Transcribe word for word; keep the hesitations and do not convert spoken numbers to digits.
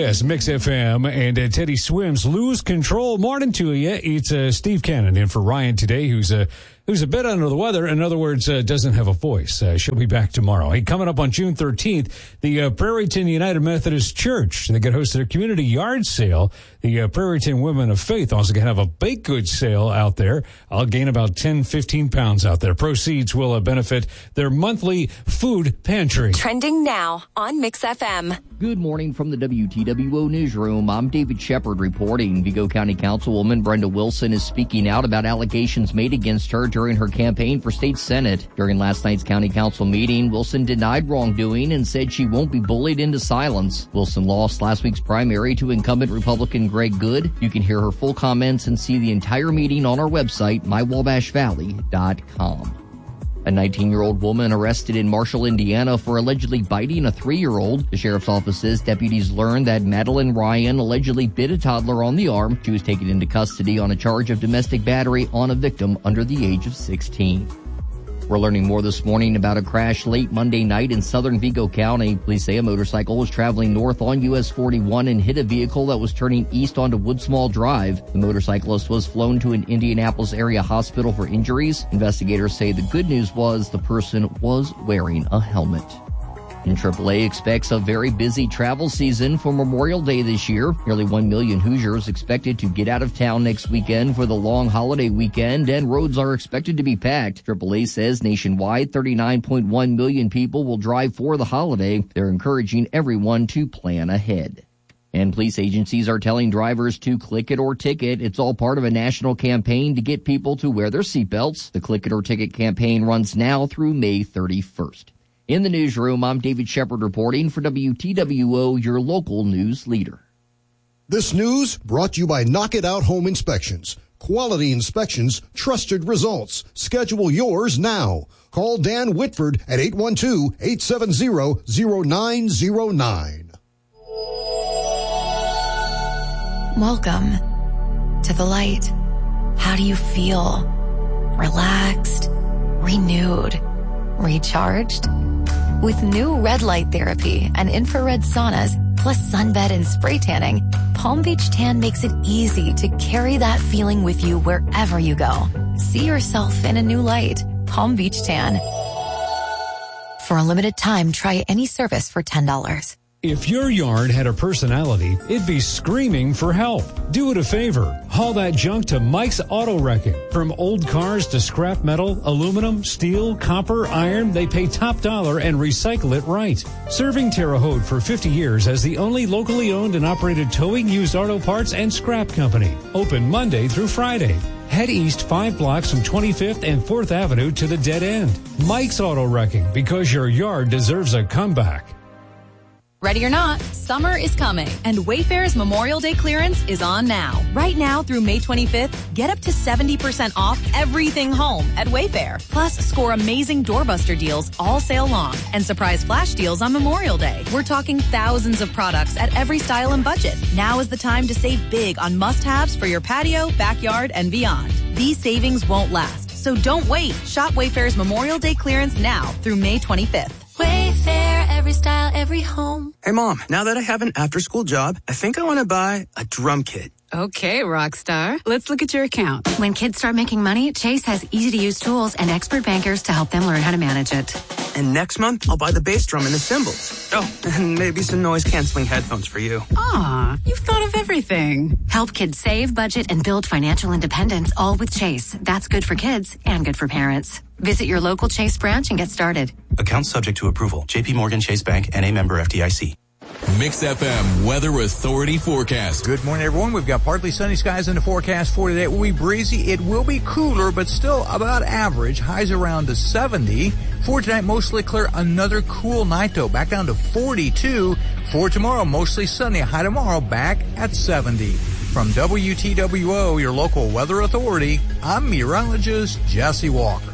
Yes, Mix F M and uh, Teddy Swims lose control. Morning to you. It's uh, Steve Cannon in for Ryan today, who's a uh, who's a bit under the weather. In other words, uh, doesn't have a voice. Uh, she'll be back tomorrow. Hey, coming up on June thirteenth, the uh, Prairieton United Methodist Church, they get hosted their community yard sale. The uh, Prairieton Women of Faith also going to have a baked goods sale out there. I'll gain about ten, fifteen pounds out there. Proceeds will uh, benefit their monthly food pantry. Trending now on Mix F M. Good morning from the W T W O Newsroom. I'm David Shepard reporting. Vigo County Councilwoman Brenda Wilson is speaking out about allegations made against her during her campaign for state senate. During last night's county council meeting, Wilson denied wrongdoing and said she won't be bullied into silence. Wilson lost last week's primary to incumbent Republican Greg Good. You can hear her full comments and see the entire meeting on our website, my wabash valley dot com. A nineteen-year-old woman arrested in Marshall, Indiana for allegedly biting a three-year-old. The sheriff's office says deputies learned that Madeline Ryan allegedly bit a toddler on the arm. She was taken into custody on a charge of domestic battery on a victim under the age of sixteen. We're learning more this morning about a crash late Monday night in southern Vigo County. Police say a motorcycle was traveling north on U S forty-one and hit a vehicle that was turning east onto Woodsmall Drive. The motorcyclist was flown to an Indianapolis area hospital for injuries. Investigators say the good news was the person was wearing a helmet. And triple A expects a very busy travel season for Memorial Day this year. Nearly one million Hoosiers expected to get out of town next weekend for the long holiday weekend, and roads are expected to be packed. triple A says nationwide, thirty-nine point one million people will drive for the holiday. They're encouraging everyone to plan ahead. And police agencies are telling drivers to click it or ticket. It's all part of a national campaign to get people to wear their seatbelts. The Click It or Ticket campaign runs now through May thirty-first. In the newsroom, I'm David Shepard reporting for W T W O, your local news leader. This news brought to you by Knock It Out Home Inspections. Quality inspections, trusted results. Schedule yours now. Call Dan Whitford at eight one two, eight seven zero, zero nine zero nine. Welcome to the light. How do you feel? Relaxed? Renewed? Recharged? With new red light therapy and infrared saunas, plus sunbed and spray tanning, Palm Beach Tan makes it easy to carry that feeling with you wherever you go. See yourself in a new light. Palm Beach Tan. For a limited time, try any service for ten dollars. If your yard had a personality, it'd be screaming for help. Do it a favor. Haul that junk to Mike's Auto Wrecking. From old cars to scrap metal, aluminum, steel, copper, iron, they pay top dollar and recycle it right. Serving Terre Haute for fifty years as the only locally owned and operated towing, used auto parts, and scrap company. Open Monday through Friday. Head east five blocks from twenty-fifth and fourth Avenue to the dead end. Mike's Auto Wrecking, because your yard deserves a comeback. Ready or not, summer is coming, and Wayfair's Memorial Day clearance is on now. Right now through May twenty-fifth, get up to seventy percent off everything home at Wayfair. Plus, score amazing doorbuster deals all sale long and surprise flash deals on Memorial Day. We're talking thousands of products at every style and budget. Now is the time to save big on must-haves for your patio, backyard, and beyond. These savings won't last, so don't wait. Shop Wayfair's Memorial Day clearance now through May twenty-fifth. Wayfair, every style, every home. Hey, Mom, now that I have an after-school job, I think I want to buy a drum kit. Okay, Rockstar. Let's look at your account. When kids start making money, Chase has easy-to-use tools and expert bankers to help them learn how to manage it. And next month, I'll buy the bass drum and the cymbals. Oh, and maybe some noise-canceling headphones for you. Aw, you've thought of everything. Help kids save, budget, and build financial independence, all with Chase. That's good for kids and good for parents. Visit your local Chase branch and get started. Account subject to approval. J P Morgan Chase Bank, N A member F D I C. Mix F M Weather Authority forecast. Good morning, everyone. We've got partly sunny skies in the forecast for today. It will be breezy. It will be cooler, but still about average. Highs around to seventy. For tonight, mostly clear. Another cool night, though. Back down to forty-two. For tomorrow, mostly sunny. High tomorrow, back at seventy. From W T W O, your local weather authority, I'm meteorologist Jesse Walker.